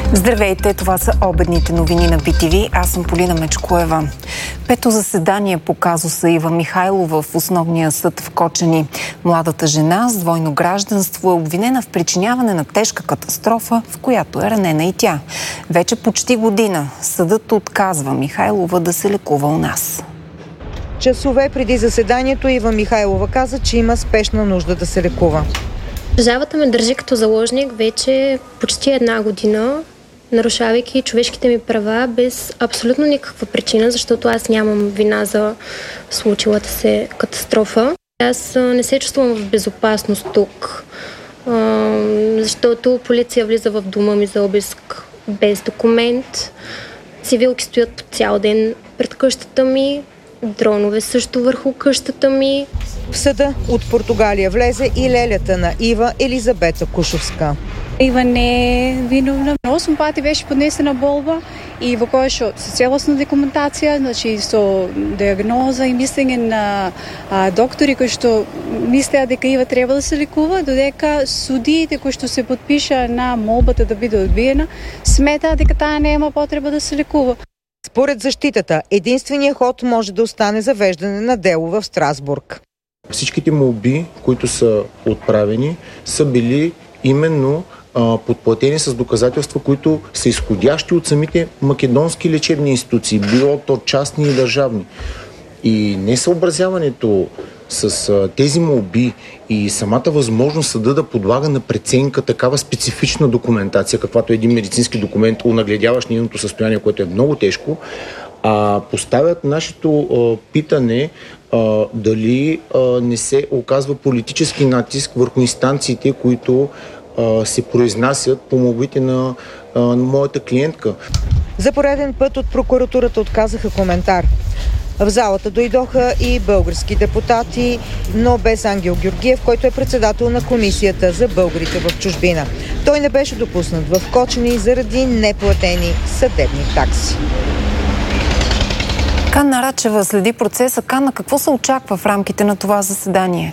Здравейте, това са обедните новини на BTV. Аз съм Полина Мечкоева. Пето заседание по казуса Ива Михайлова в основния съд в Кочани. Младата жена с двойно гражданство е обвинена в причиняване на тежка катастрофа, в която е ранена и тя. Вече почти година съдът отказва Михайлова да се лекува у нас. Часове преди заседанието Ива Михайлова каза, че има спешна нужда да се лекува. Държавата ме държи като заложник вече почти една година, нарушавайки човешките ми права без абсолютно никаква причина, защото аз нямам вина за случилата се катастрофа. Аз не се чувствам в безопасност тук, защото полиция влиза в дома ми за обиск без документ. Цивилки стоят по цял ден пред къщата ми, дронове също върху къщата ми. В съда от Португалия влезе и лелята на Ива Елизабета Кушовска. Ива не е виновна. 8 пъти беше поднесена молба и во која што со целосна документација, значи со диагноза и мислење на доктори кои што мислеа дека Ива треба да се лекува, додека судиите кои што се подпиша на молбата да биде одбиена, сметаа дека таа нема потреба да се лекува. Според защитата, единственият ход може да остане завеждане на дело в Страсбург. Всичките молби, които са отправени, са били именно подплатени с доказателства, които са изходящи от самите македонски лечебни институции, било то частни и държавни. И несъобразяването с тези молби и самата възможност съда да подлага на преценка такава специфична документация, каквато е един медицински документ, унагледяващ нейното състояние, което е много тежко, поставят нашето питане дали не се оказва политически натиск върху инстанциите, които се произнасят по молбите на моята клиентка. За пореден път от прокуратурата отказаха коментар. В залата дойдоха и български депутати, но без Ангел Георгиев, който е председател на комисията за българите в чужбина. Той не беше допуснат в Кочани заради неплатени съдебни такси. Канна Рачева следи процеса. Канна, какво се очаква в рамките на това заседание?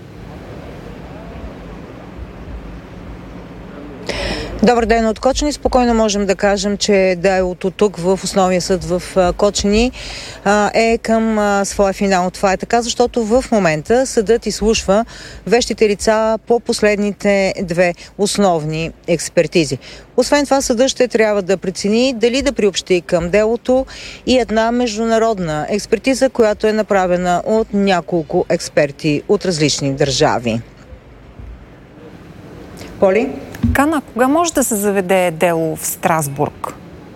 Добър ден от Кочани. Спокойно можем да кажем, че делото тук в основния съд в Кочани е към своя финал. Това е така, защото в момента съдът изслушва вещите лица по последните две основни експертизи. Освен това, съдът ще трябва да прецени дали да приобщи към делото и една международна експертиза, която е направена от няколко експерти от различни държави. Поли? Кана, кога може да се заведе дело в Страсбург?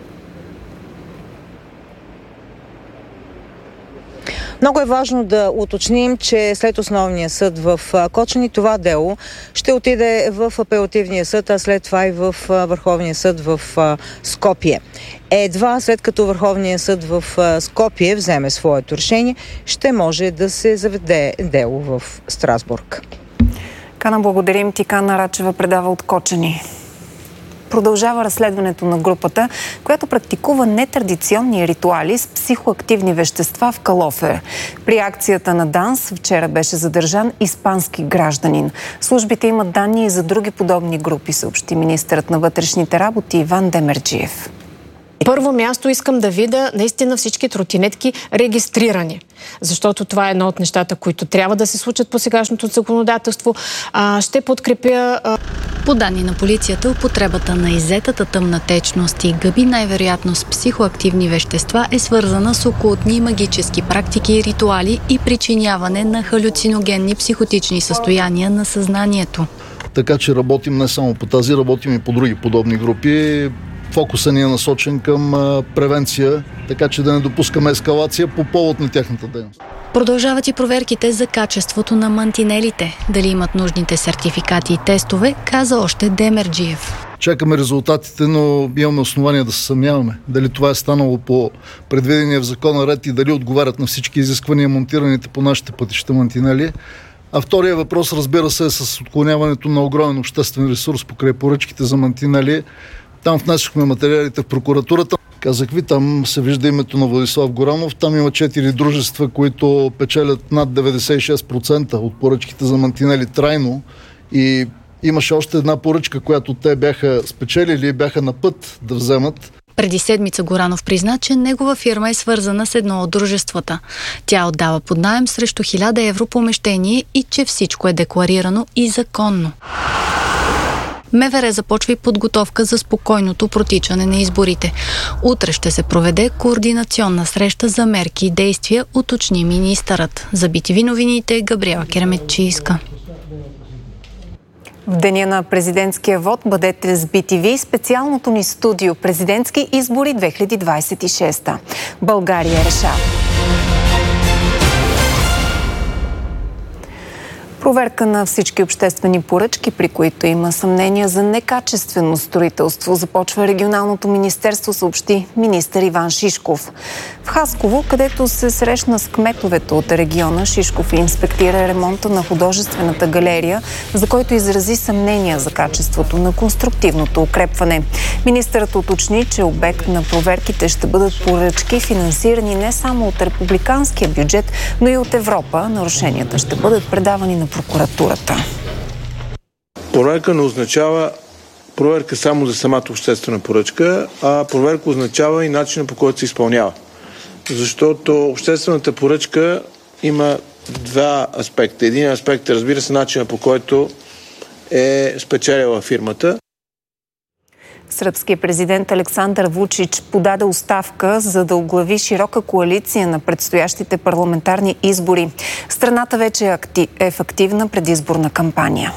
Много е важно да уточним, че след основния съд в Кочани това дело ще отиде в апелативния съд, а след това и в Върховния съд в Скопие. Едва след като Върховния съд в Скопие вземе своето решение, ще може да се заведе дело в Страсбург. Кана, благодарим ти. Канна Рачева предава от Кочани. Продължава разследването на групата, която практикува нетрадиционни ритуали с психоактивни вещества в Калофер. При акцията на ДАНС вчера беше задържан испански гражданин. Службите имат данни и за други подобни групи, съобщи министърът на вътрешните работи Иван Демерджиев. Първо място искам да видя наистина всички тротинетки регистрирани, защото това е едно от нещата, които трябва да се случат по сегашното законодателство. Ще подкрепя... По данни на полицията, употребата на иззетата тъмна течност и гъби, най-вероятно с психоактивни вещества, е свързана с окултни магически практики и ритуали и причиняване на халюциногенни психотични състояния на съзнанието. Така че работим не само по тази, работим и по други подобни групи. Фокусът ни е насочен към превенция, така че да не допускаме ескалация по повод на тяхната дейност. Продължават и проверките за качеството на мантинелите. Дали имат нужните сертификати и тестове, каза още Демерджиев. Чакаме резултатите, но имаме основания да се съмняваме. Дали това е станало по предвидения в закона ред и дали отговарят на всички изисквания монтираните по нашите пътища мантинели. А втория въпрос, разбира се, е с отклоняването на огромен обществен ресурс покрай поръчките за мантинели. Там внесохме материалите в прокуратурата. Казах ви, там се вижда името на Владислав Горанов. Там има 4 дружества, които печелят над 96% от поръчките за мантинели трайно и имаше още една поръчка, която те бяха спечелили и бяха на път да вземат. Преди седмица Горанов призна, че негова фирма е свързана с едно от дружествата. Тя отдава под наем срещу 1000 евро помещение и че всичко е декларирано и законно. МВР започва и подготовка за спокойното протичане на изборите. Утре ще се проведе координационна среща за мерки и действия, уточни министърът. За BTV новините Габриела Кереметчийска. В деня на президентския вод бъдете с BTV, специалното ни студио Президентски избори 2026. България решава. Проверка на всички обществени поръчки, при които има съмнения за некачествено строителство, започва Регионалното министерство, съобщи министър Иван Шишков. В Хасково, където се срещна с кметовете от региона, Шишков инспектира ремонта на художествената галерия, за който изрази съмнения за качеството на конструктивното укрепване. Министърът уточни, че обект на проверките ще бъдат поръчки, финансирани не само от републиканския бюджет, но и от Европа. Нарушенията ще бъдат предавани на прокуратурата. Проверка не означава проверка само за самата обществена поръчка, а проверка означава и начина, по който се изпълнява. Защото обществената поръчка има два аспекта. Един аспект е, разбира се, начина, по който е спечелила фирмата. Сръбският президент Александър Вучич подаде оставка, за да оглави широка коалиция на предстоящите парламентарни избори. Страната вече е в активна предизборна кампания.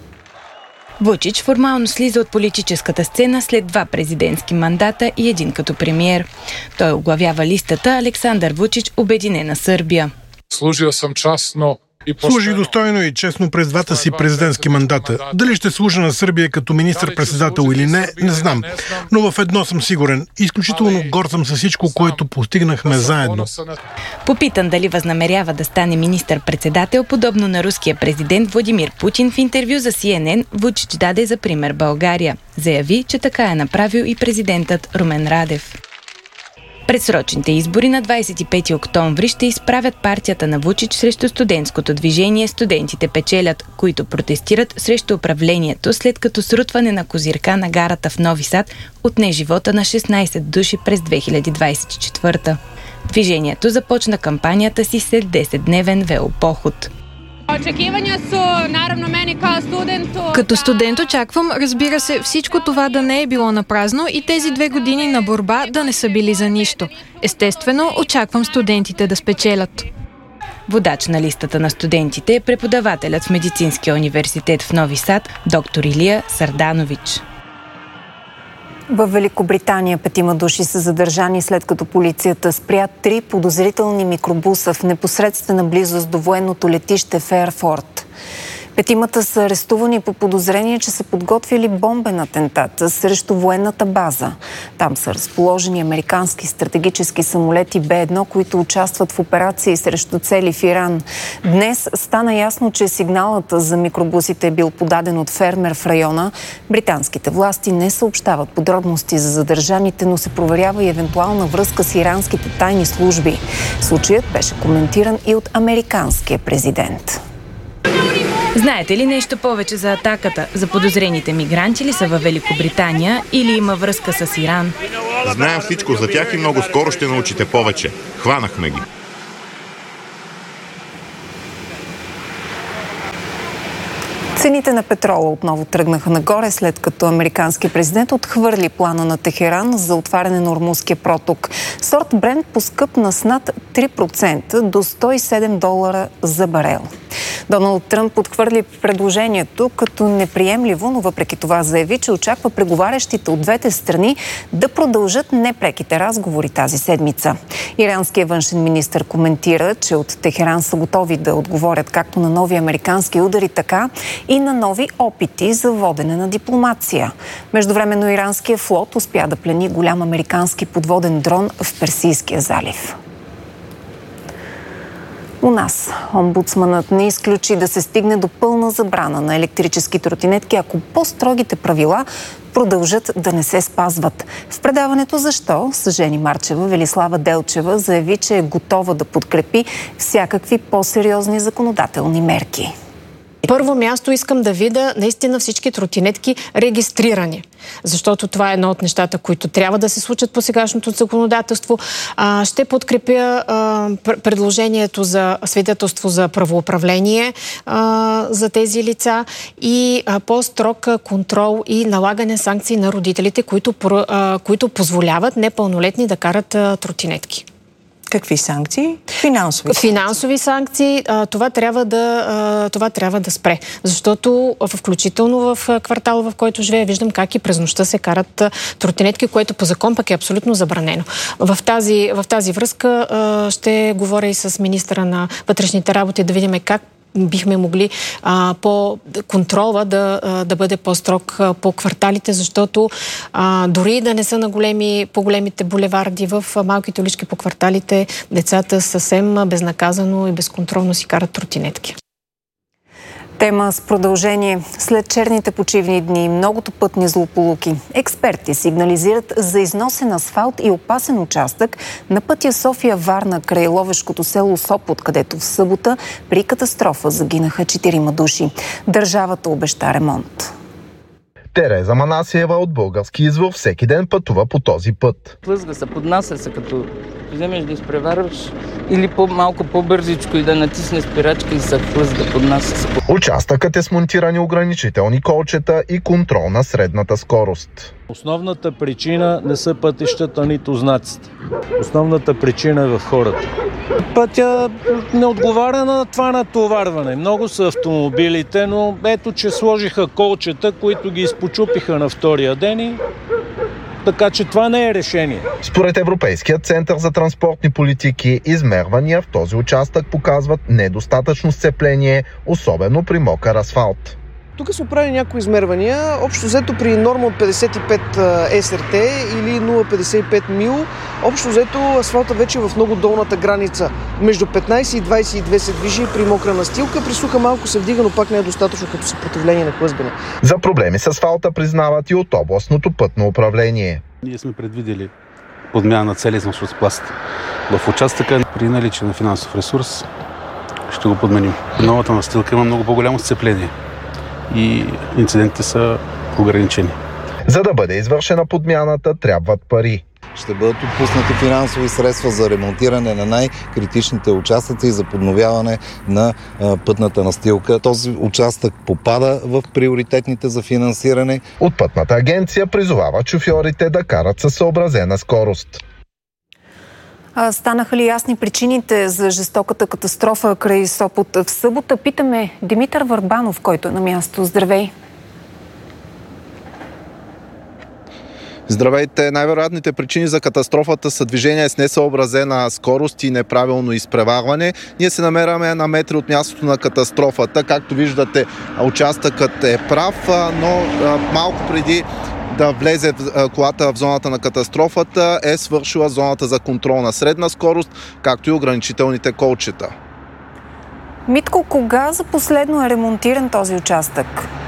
Вучич формално слиза от политическата сцена след 2 президентски мандата и 1 като премиер. Той оглавява листата Александър Вучич, Обединена Сърбия. Служил съм частно. Служи достойно и честно през 2-та си президентски мандата. Дали ще служа на Сърбия като министър-председател или не знам. Но в едно съм сигурен. Изключително горд съм с всичко, което постигнахме заедно. Попитан дали възнамерява да стане министър-председател, подобно на руския президент Владимир Путин, в интервю за CNN Вучич даде за пример България. Заяви, че така е направил и президентът Румен Радев. Предсрочните избори на 25 октомври ще изправят партията на Вучич срещу студентското движение "Студентите печелят", които протестират срещу управлението, след като срутване на козирка на гарата в Нови Сад отне живота на 16 души през 2024. Движението започна кампанията си след 10-дневен велопоход. Очакивания са, наравно, мене като студент. Като студент очаквам, разбира се, всичко това да не е било на празно и тези 2 години на борба да не са били за нищо. Естествено, очаквам студентите да спечелят. Водач на листата на студентите е преподавателят в Медицинския университет в Нови Сад, доктор Илия Сарданович. В Великобритания 5 души са задържани, след като полицията спря 3 подозрителни микробуса в непосредствена близост до военното летище Фейрфорд. 5 са арестувани по подозрение, че са подготвили бомбен атентат срещу военната база. Там са разположени американски стратегически самолети Б-1, които участват в операции срещу цели в Иран. Днес стана ясно, че сигналът за микробусите е бил подаден от фермер в района. Британските власти не съобщават подробности за задържаните, но се проверява и евентуална връзка с иранските тайни служби. Случаят беше коментиран и от американския президент. Знаете ли нещо повече за атаката? За подозрените мигранти ли са във Великобритания или има връзка с Иран? Знаем всичко за тях и много скоро ще научите повече. Хванахме ги. Цените на петрола отново тръгнаха нагоре, след като американски президент отхвърли плана на Техеран за отваряне на Ормузския проток. Сорт Брент поскъпна с над 3% до $107 за барел. Доналд Тръмп отхвърли предложението като неприемливо, но въпреки това заяви, че очаква преговарящите от двете страни да продължат непреките разговори тази седмица. Иранският външен министър коментира, че от Техеран са готови да отговорят както на нови американски удари, така и на нови опити за водене на дипломация. Междувременно иранския флот успя да плени голям американски подводен дрон в Персийския залив. У нас омбудсманът не изключи да се стигне до пълна забрана на електрически тротинетки, ако по-строгите правила продължат да не се спазват. В предаването "Защо?" с Жени Марчева Велислава Делчева заяви, че е готова да подкрепи всякакви по-сериозни законодателни мерки. Първо място искам да видя наистина всички тротинетки регистрирани, защото това е едно от нещата, които трябва да се случат по сегашното законодателство. Ще подкрепя предложението за свидетелство за правоуправление за тези лица и по-строг контрол и налагане санкции на родителите, които позволяват непълнолетни да карат тротинетки. Какви санкции? Финансови санкции. Това трябва да спре. Защото включително в квартала, в който живея, виждам как и през нощта се карат тротинетки, което по закон пък е абсолютно забранено. В тази връзка ще говоря и с министъра на вътрешните работи да видим как бихме могли по контрола да бъде по-строг по кварталите, защото дори да не са на по-големите булеварди, в малките улички по кварталите, децата съвсем безнаказано и безконтролно си карат тротинетки. Тема с продължение. След черните почивни дни и многото пътни злополуки, експерти сигнализират за износен асфалт и опасен участък на пътя София-Варна край ловешкото село Сопот, където в събота при катастрофа загинаха 4 души. Държавата обеща ремонт. Тереза Манасиева от Български извор всеки ден пътува по този път. Плъзга се, поднася се, като вземеш да изпреварваш или малко по-бързичко и да натисне спирачка и се плъзга, поднася се. Участъкът е с монтирани ограничителни колчета и контрол на средната скорост. Основната причина не са пътищата, нито знаците. Основната причина е в хората. Пътя не отговаря на това натоварване. Много са автомобилите, но ето, че сложиха колчета, които ги изпочупиха на втория ден и така че това не е решение. Според Европейския център за транспортни политики, измервания в този участък показват недостатъчно сцепление, особено при мокър асфалт. Тук са правили някои измервания. Общо взето при норма от 55 СРТ или 0,55 мил, общо взето асфалта вече е в много долната граница. Между 15 и 22 се движи при мокра настилка, при суха малко се вдига, но пак не е достатъчно като съпротивление на хлъзгане. За проблеми с асфалта признават и от областното пътно управление. Ние сме предвидели подмяна на цели износов пласт. В участъка при наличие на финансов ресурс ще го подменим. Новата настилка има много по-голямо сцепление и инцидентите са ограничени. За да бъде извършена подмяната, трябват пари. Ще бъдат отпуснати финансови средства за ремонтиране на най-критичните участъци и за подновяване на пътната настилка. Този участък попада в приоритетните за финансиране. От пътната агенция призовава шофьорите да карат със съобразена скорост. Станаха ли ясни причините за жестоката катастрофа край Сопот в събота? Питаме Димитър Върбанов, който е на място. Здравей! Здравейте! Най-вероятните причини за катастрофата са движение с несъобразена скорост и неправилно изпреварване. Ние се намираме на метри от мястото на катастрофата. Както виждате, участъкът е прав, но малко преди да влезе колата в зоната на катастрофата е свършила зоната за контрол на средна скорост, както и ограничителните колчета. Митко, кога за последно е ремонтиран този участък?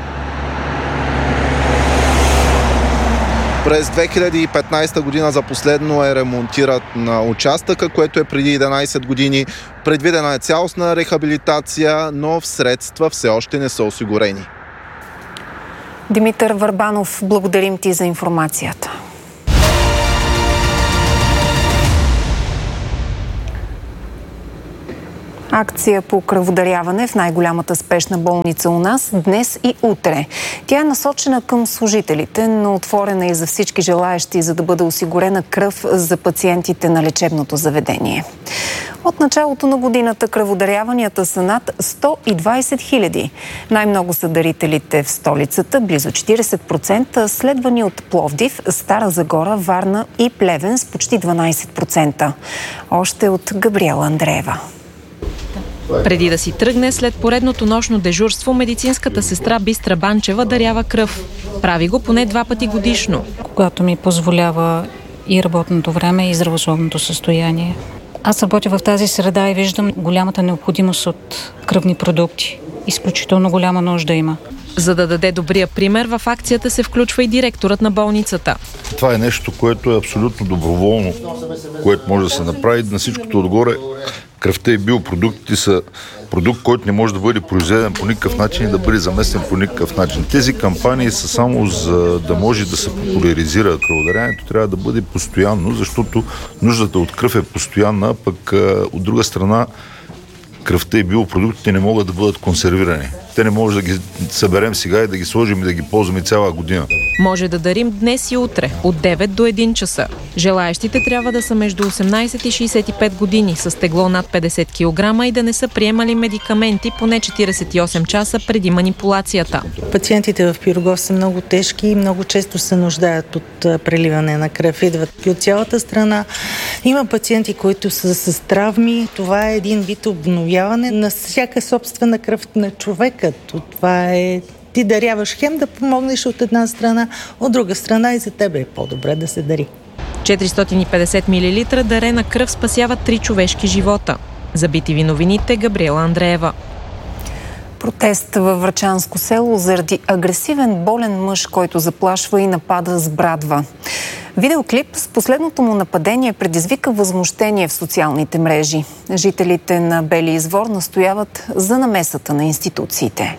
През 2015 година за последно е ремонтират на участъка, което е преди 11 години. Предвидена е цялостна рехабилитация, но средства все още не са осигурени. Димитър Върбанов, благодарим ти за информацията. Акция по кръводаряване в най-голямата спешна болница у нас днес и утре. Тя е насочена към служителите, но отворена и за всички желаещи, за да бъде осигурена кръв за пациентите на лечебното заведение. От началото на годината кръводаряванията са над 120 хиляди. Най-много са дарителите в столицата, близо 40%, следвани от Пловдив, Стара Загора, Варна и Плевен с почти 12%. Още от Габриела Андреева. Преди да си тръгне, след поредното нощно дежурство, медицинската сестра Бистра Банчева дарява кръв. Прави го поне 2 пъти годишно. Когато ми позволява и работното време, и здравословното състояние. Аз работя в тази среда и виждам голямата необходимост от кръвни продукти. Изключително голяма нужда има. За да даде добрия пример, в акцията се включва и директорът на болницата. Това е нещо, което е абсолютно доброволно, което може да се направи. На всичкото отгоре Кръвта и биопродуктите са продукт, който не може да бъде произведен по никакъв начин и да бъде заместен по никакъв начин. Тези кампании са само за да може да се популяризира кръводаряването, трябва да бъде постоянно, защото нуждата от кръв е постоянна, пък от друга страна кръвта и биопродуктите не могат да бъдат консервирани. Те не може да ги съберем сега и да ги сложим и да ги ползваме цяла година. Може да дарим днес и утре, от 9 до 1 часа. Желаещите трябва да са между 18 и 65 години, с тегло над 50 кг и да не са приемали медикаменти поне 48 часа преди манипулацията. Пациентите в Пирогов са много тежки и много често се нуждаят от преливане на кръв. Идват от цялата страна. Има пациенти, които са с травми. Това е един вид обновяване на всяка собствена кръв на човека. Това е ти даряваш хем да помогнеш от една страна, от друга страна и за тебе е по-добре да се дари. 450 мл дарена кръв спасяват 3 човешки живота. За BTV новините Габриела Андреева. Протест във Врачанско село заради агресивен болен мъж, който заплашва и напада с брадва. Видеоклип с последното му нападение предизвика възмущение в социалните мрежи. Жителите на Бели извор настояват за намесата на институциите.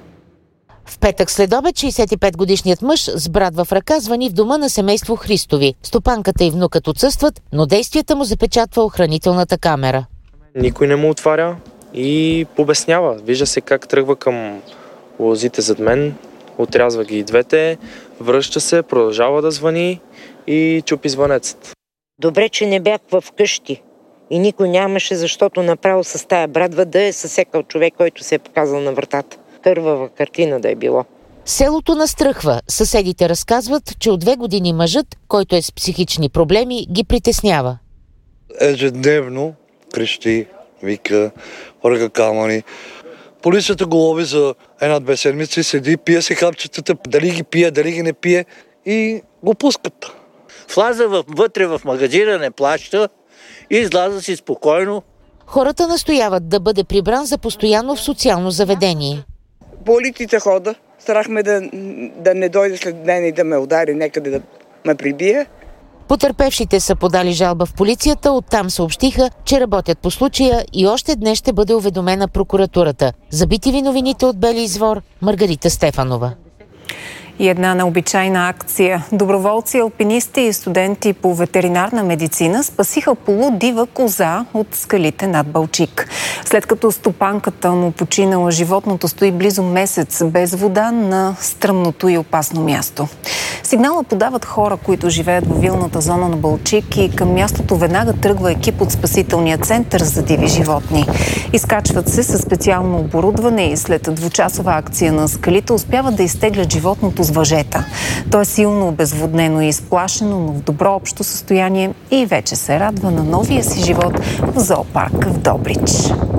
В петък следобед 65-годишният мъж с брадва в ръка звъни в дома на семейство Христови. Стопанката и внукът отсъстват, но действията му запечатва охранителната камера. Никой не му отваря и побеснява. Вижда се как тръгва към лозите зад мен, отрязва ги и двете, връща се, продължава да звъни и чупи звънецът. Добре, че не бях вкъщи и никой нямаше, защото направо с тая брадва да е съсекал човек, който се е показал на вратата. Кървава картина да е било. Селото настръхва. Съседите разказват, че от 2 години мъжът, който е с психични проблеми, ги притеснява. Ежедневно крещи, вика, върга камъни. Полицията го лови за 1-2 седмици, седи, пие се хапчетата, дали ги пие, дали ги не пие и го пускат. Влаза вътре в магазина, не плаща и изляза си спокойно. Хората настояват да бъде прибран за постоянно в социално заведение. По улиците хода, старахме да не дойде след ден и да ме удари някъде да ме прибие. Потърпевшите са подали жалба в полицията, оттам съобщиха, че работят по случая и още днес ще бъде уведомена прокуратурата. За BTV новините от Бели извор, Маргарита Стефанова. И една необичайна акция. Доброволци, алпинисти и студенти по ветеринарна медицина спасиха полудива коза от скалите над Балчик. След като стопанката му починала, животното стои близо месец без вода на стръмното и опасно място. Сигнала подават хора, които живеят във вилната зона на Балчик и към мястото веднага тръгва екип от спасителния център за диви животни. Изкачват се със специално оборудване и след 2-часова акция на скалите успяват да изтеглят животното с въжета. То е силно обезводнено и изплашено, но в добро общо състояние и вече се радва на новия си живот в зоопарк в Добрич.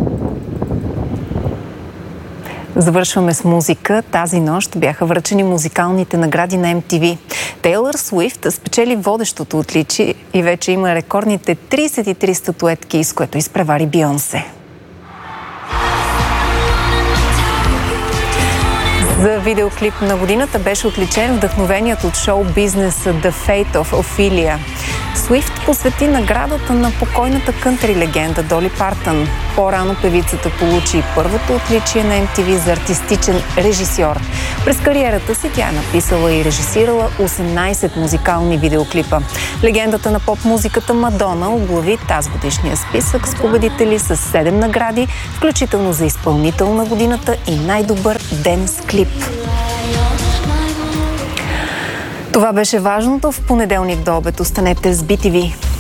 Завършваме с музика. Тази нощ бяха връчени музикалните награди на MTV. Тейлър Суифт спечели водещото отличие и вече има рекордните 33 статуетки, с което изпревари Бионсе. За видеоклип на годината беше отличен вдъхновеният от шоу-бизнеса The Fate of Ophelia. Суифт посвети наградата на покойната кънтри легенда Доли Партън. По-рано певицата получи първото отличие на MTV за артистичен режисьор. През кариерата си тя е написала и режисирала 18 музикални видеоклипа. Легендата на поп-музиката Мадона оглави тази годишния списък с победители с 7 награди, включително за изпълнител на годината и най-добър денс клип. Това беше важното в понеделник до обед. Останете с BTV.